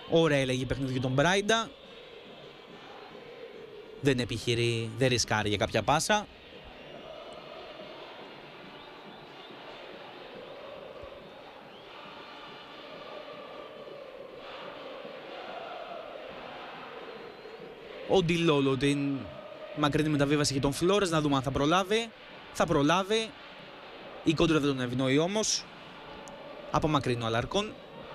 Ωραία έλεγε παιχνίδι για τον Μπράιντα. Δεν επιχειρεί, δεν ρισκάρει για κάποια πάσα. Ο Ντιλόλο την μακρινή μεταβίβαση για τον Φλόρες, να δούμε αν θα προλάβει. Θα προλάβει. Η κόντρα δεν τον ευνοεί όμως. Απομακρύνει ο Αλαρκόν.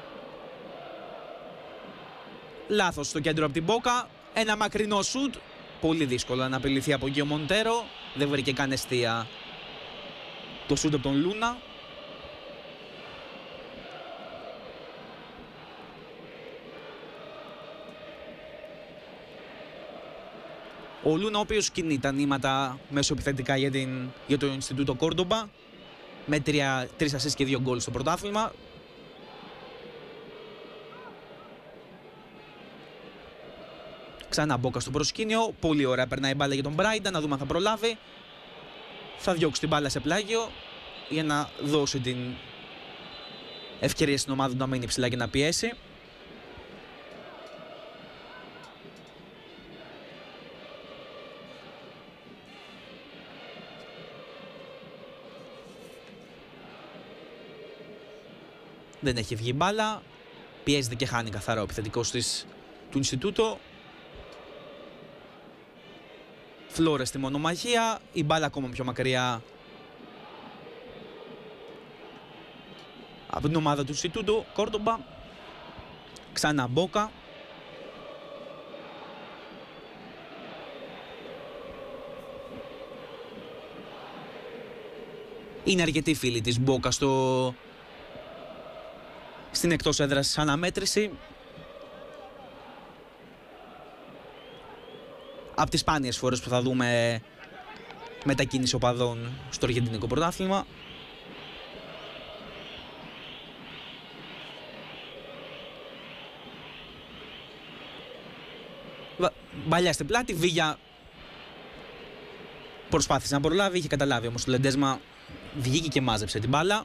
Λάθος στο κέντρο από την Μπόκα. Ένα μακρινό σουτ. Πολύ δύσκολο να απειληθεί από εκεί ο Μοντέρο. Δεν βρήκε καν εστία το σουτ από τον Λούνα. Ο Λούνα, ο οποίος κινεί τα νήματα μέσω επιθετικά για το Ινστιτούτο Κόρντομπα, με 3 ασίστ και 2 γκολ στο πρωτάθλημα. Ξανά Μπόκα στο προσκήνιο. Πολύ ωραία περνάει η μπάλα για τον Μπράιντα. Να δούμε αν θα προλάβει. Θα διώξει την μπάλα σε πλάγιο για να δώσει την ευκαιρία στην ομάδα να μείνει ψηλά και να πιέσει. Δεν έχει βγει μπάλα. Πιέζεται και χάνει καθαρά ο επιθετικός του Ινστιτούτο. Φλόρες στη μονομαχία. Η μπάλα ακόμα πιο μακριά από την ομάδα του Ινστιτούτου Κόρντομπα. Ξανά Μπόκα. Είναι αρκετοί φίλοι της Μπόκα στην εκτός έδρας αναμέτρηση. Από τις σπάνιες φορές που θα δούμε μετακίνηση οπαδών στο αργεντινικό πρωτάθλημα. Μπαλιά στην πλάτη, Βίγια προσπάθησε να προλάβει, είχε καταλάβει όμως το Λεντέσμα, βγήκε και μάζεψε την μπάλα.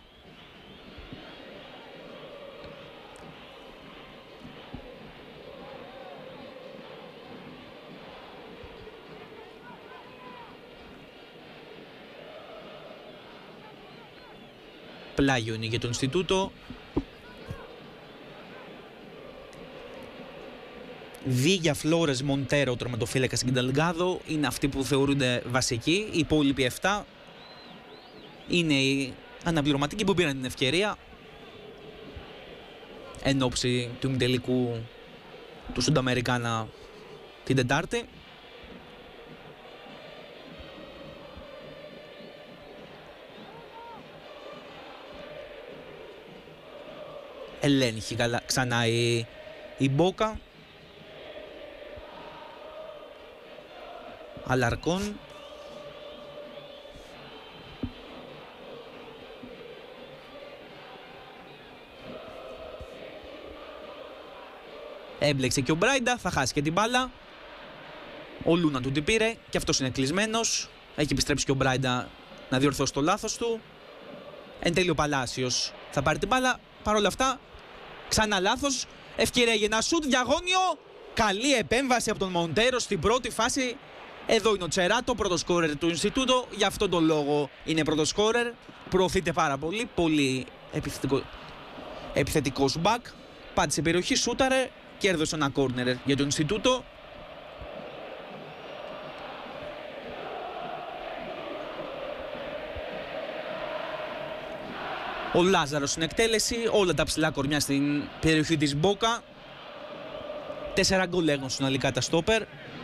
Πλάγιο είναι για το Ινστιτούτο. Βίγια, Φλόρες, Μοντέρο, τερματοφύλακας και Ντελγκάδο είναι αυτοί που θεωρούνται βασικοί. Οι υπόλοιποι 7 είναι οι αναπληρωματικοί που πήραν την ευκαιρία εν ώψη του ημιτελικού του Σουνταμερικάνα την Τετάρτη. Ελέγχει ξανά η Μπόκα. Αλαρκόν. Έμπλεξε και ο Μπράιντα, θα χάσει και την μπάλα. Ο Λούνα του την πήρε και αυτός είναι κλεισμένος. Έχει επιστρέψει και ο Μπράιντα να διορθώσει το λάθος του. Εν τέλει ο Παλάσιος θα πάρει την μπάλα. Παρ' όλα αυτά, ξανά λάθος. Ευκαιρία για ένα σουτ, διαγώνιο. Καλή επέμβαση από τον Μοντέρο στην πρώτη φάση. Εδώ είναι ο Τσεράτο, πρώτο σκόρερ του Ινστιτούτο. Γι' αυτόν τον λόγο είναι πρώτο σκόρερ. Προωθείται πάρα πολύ. Πολύ επιθετικός μπακ. Πάτησε περιοχή, σούταρε και έδωσε ένα κόρνερ για το Ινστιτούτο. Ο Λάζαρος στην εκτέλεση, όλα τα ψηλά κορμιά στην περιοχή της Μπόκα. 4 γκολ έχουν συνολικά τα στόπερ.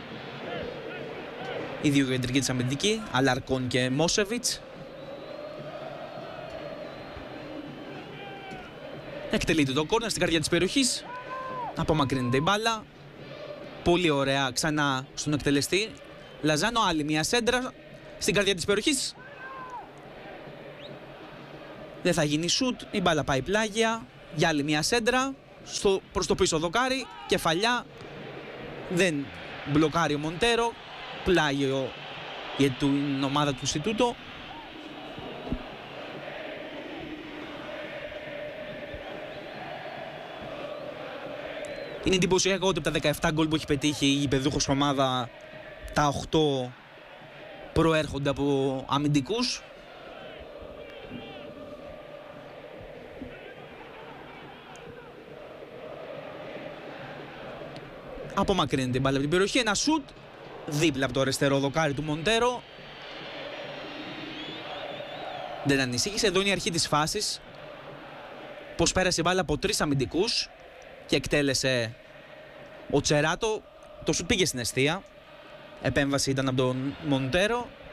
Οι δύο κεντρικοί της αμυντική, Αλαρκόν και Μόσεβιτς. Εκτελείται το κόρνερ στην καρδιά της περιοχής. Απομακρύνεται η μπάλα. Πολύ ωραία ξανά στον εκτελεστή. Λαζάνο, άλλη μια σέντρα στην καρδιά της περιοχής. Δεν θα γίνει σουτ, η μπάλα πάει πλάγια. Για άλλη μια σέντρα προς το πίσω δοκάρι. Κεφαλιά. Δεν μπλοκάρει ο Μοντέρο. Πλάγιο για την ομάδα του Ινστιτούτο. Είναι εντυπωσιακό ότι από τα 17 γκολ που έχει πετύχει η γηπεδούχος ομάδα, τα 8 προέρχονται από αμυντικούς. Απομακρύνεται την μπάλα από την περιοχή. Ένα σουτ δίπλα από το αριστερό δοκάρι του Μοντέρο. Δεν ανησύχησε. Εδώ είναι η αρχή της φάσης. Πως πέρασε η μπάλα από 3 αμυντικούς και εκτέλεσε ο Τσεράτο. Το σουτ πήγε στην εστία. Επέμβαση ήταν από τον Μοντέρο.